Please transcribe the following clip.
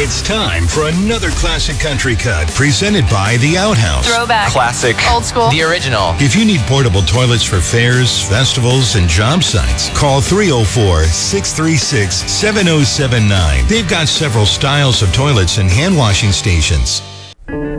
It's time for another classic country cut presented by The Outhouse. Throwback. Classic. Old school. The original. If you need portable toilets for fairs, festivals, and job sites, call 304-636-7079. They've got several styles of toilets and hand washing stations.